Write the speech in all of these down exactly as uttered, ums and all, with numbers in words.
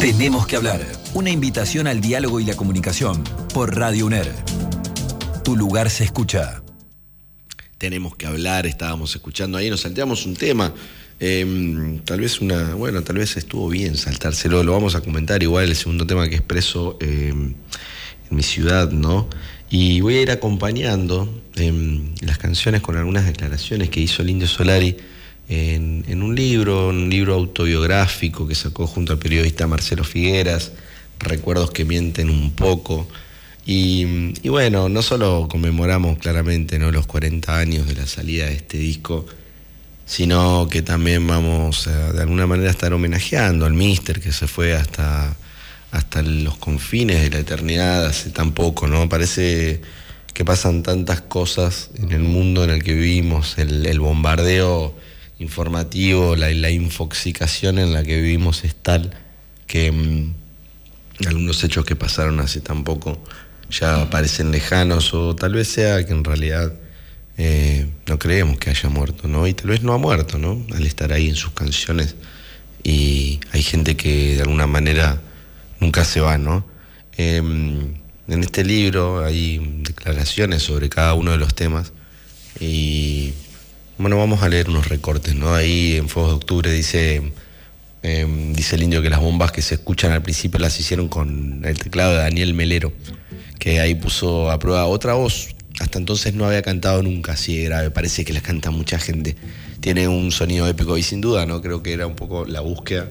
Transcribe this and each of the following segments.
Tenemos que hablar. Una invitación al diálogo y la comunicación por Radio UNER. Tu lugar se escucha. Tenemos que hablar, estábamos escuchando ahí, nos salteamos un tema. Eh, tal vez una, bueno, tal vez estuvo bien saltárselo, lo vamos a comentar igual el segundo tema que expreso eh, en mi ciudad, ¿no? Y voy a ir acompañando eh, las canciones con algunas declaraciones que hizo el Indio Solari en, en un libro, un libro autobiográfico que sacó junto al periodista Marcelo Figueras, Recuerdos que mienten un poco. Y, y bueno, no solo conmemoramos claramente, ¿no?, los cuarenta años de la salida de este disco, sino que también vamos a, de alguna manera, a estar homenajeando al Mister, que se fue hasta, hasta los confines de la eternidad hace tan poco, ¿no? Parece que pasan tantas cosas en el mundo en el que vivimos, el, el bombardeo informativo, la, la infoxicación en la que vivimos es tal que mmm, algunos hechos que pasaron hace tan poco ya parecen lejanos, o tal vez sea que en realidad eh, no creemos que haya muerto, ¿no? Y tal vez no ha muerto, ¿no?, al estar ahí en sus canciones. Y hay gente que de alguna manera nunca se va, ¿no? Eh, en este libro hay declaraciones sobre cada uno de los temas y, bueno, vamos a leer unos recortes, ¿no? Ahí en Fuegos de Octubre dice... Eh, dice el Indio que las bombas que se escuchan al principio las hicieron con el teclado de Daniel Melero, que ahí puso a prueba otra voz. Hasta entonces no había cantado nunca así de grave, parece que las canta mucha gente. Tiene un sonido épico y sin duda, ¿no? Creo que era un poco la búsqueda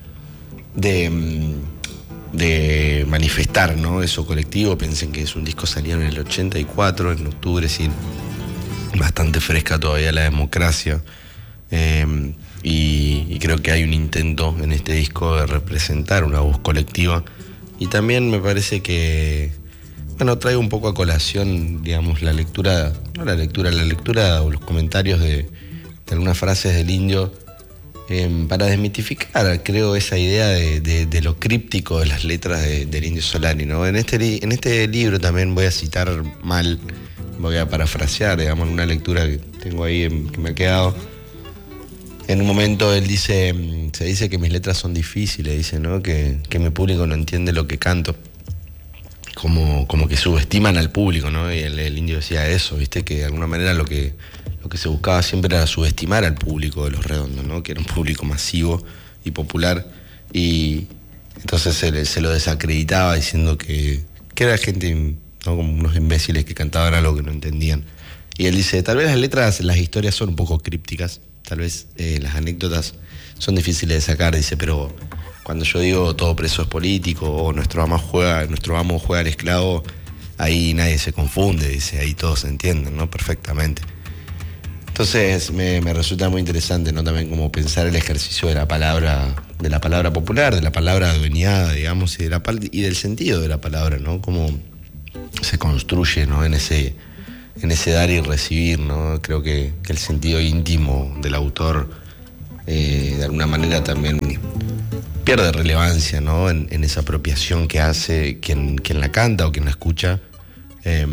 de, de manifestar, ¿no?, eso colectivo. Piensen que es un disco salido en el ochenta y cuatro, en octubre, sí, bastante fresca todavía la democracia. Eh, Y, y creo que hay un intento en este disco de representar una voz colectiva, y también me parece que, bueno, traigo un poco a colación, digamos, la lectura, no la lectura, la lectura o los comentarios de, de algunas frases del Indio eh, para desmitificar, creo, esa idea de, de, de lo críptico de las letras de, del Indio Solari, ¿no? En este, en este libro también voy a citar mal, voy a parafrasear, digamos, una lectura que tengo ahí que me ha quedado. En un momento él dice, se dice que mis letras son difíciles, dice, ¿no?, que, que mi público no entiende lo que canto, como, como que subestiman al público, ¿no? Y el, el Indio decía eso, viste, que de alguna manera lo que, lo que se buscaba siempre era subestimar al público de Los Redondos, ¿no?, que era un público masivo y popular, y entonces se, se lo desacreditaba diciendo que, que era gente, ¿no?, como unos imbéciles que cantaban algo que no entendían. Y él dice, tal vez las letras, las historias son un poco crípticas, tal vez eh, las anécdotas son difíciles de sacar, dice, pero cuando yo digo todo preso es político, o nuestro amo juega, nuestro amo juega al esclavo, ahí nadie se confunde, dice, ahí todos se entienden, ¿no?, perfectamente. Entonces me, me resulta muy interesante, ¿no?, también como pensar el ejercicio de la palabra, de la palabra popular, de la palabra adueñada, digamos, y, de la, y del sentido de la palabra, ¿no?, cómo se construye, ¿no?, en ese... en ese dar y recibir, ¿no? Creo que, que el sentido íntimo del autor eh, de alguna manera también pierde relevancia, ¿no?, en, en esa apropiación que hace quien, quien la canta o quien la escucha, eh,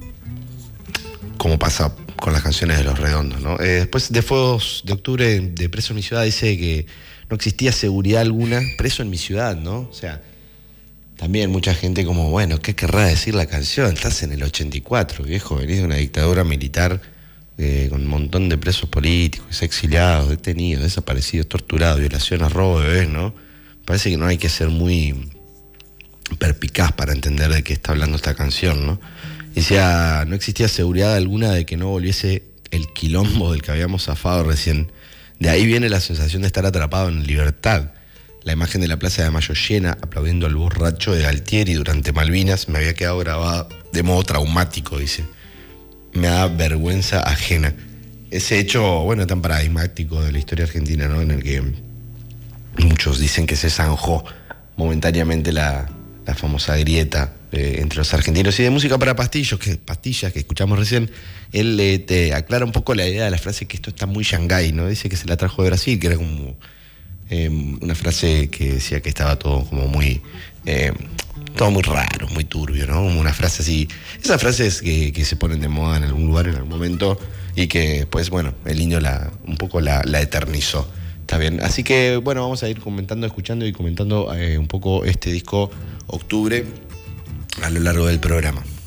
como pasa con las canciones de Los Redondos, ¿no? Eh, después de Fuegos de Octubre, de Preso en mi ciudad, dice que no existía seguridad alguna, preso en mi ciudad, ¿no? O sea, también mucha gente como, bueno, ¿qué querrá decir la canción? Estás en el ochenta y cuatro, viejo, venís de una dictadura militar eh, con un montón de presos políticos, exiliados, detenidos, desaparecidos, torturados, violaciones, robo de bebés, ¿no? Parece que no hay que ser muy perspicaz para entender de qué está hablando esta canción, ¿no? Decía, no existía seguridad alguna de que no volviese el quilombo del que habíamos zafado recién. De ahí viene la sensación de estar atrapado en libertad. La imagen de la Plaza de Mayo llena, aplaudiendo al borracho de Galtieri durante Malvinas, me había quedado grabada de modo traumático, dice. Me da vergüenza ajena. Ese hecho, bueno, tan paradigmático de la historia argentina, ¿no?, en el que muchos dicen que se zanjó momentáneamente la, la famosa grieta eh, entre los argentinos. Y de Música para Pastillos, que pastillas que escuchamos recién, él eh, te aclara un poco la idea de la frase que esto está muy Shanghái, ¿no? Dice que se la trajo de Brasil, que era como... Eh, una frase que decía que estaba todo como muy eh, todo muy raro, muy turbio, ¿no? Como una frase así, esas frases que, que se ponen de moda en algún lugar en algún momento y que pues bueno, el Indio la, un poco la, la eternizó. Está bien. Así que, bueno, vamos a ir comentando, escuchando y comentando eh, un poco este disco Octubre a lo largo del programa.